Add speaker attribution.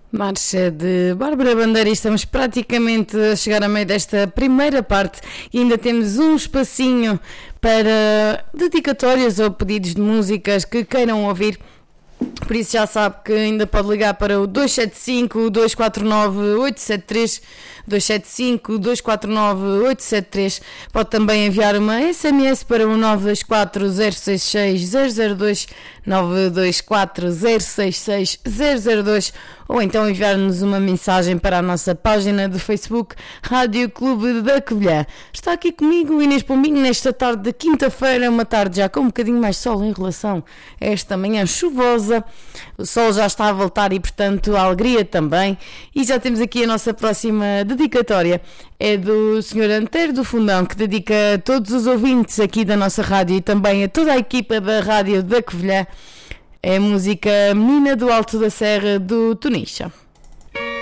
Speaker 1: Marcha de Bárbara Bandeira e estamos praticamente a chegar a meio desta primeira parte e ainda temos um espacinho para dedicatórias ou pedidos de músicas que queiram ouvir. Por isso já sabe que ainda pode ligar para o 275-249-873, 275-249-873. Pode também enviar uma SMS para o 924-066-002, 924-066-002, ou então enviar-nos uma mensagem para a nossa página do Facebook Rádio Clube da Covilhã. Está aqui comigo Inês Pombinho nesta tarde de quinta-feira, uma tarde já com um bocadinho mais sol em relação a esta manhã chuvosa. O sol já está a voltar e, portanto, a alegria também. E já temos aqui a nossa próxima dedicatória. É do Sr. Antero do Fundão, que dedica a todos os ouvintes aqui da nossa rádio e também a toda a equipa da Rádio da Covilhã. É a música Menina do Alto da Serra do Tunicha.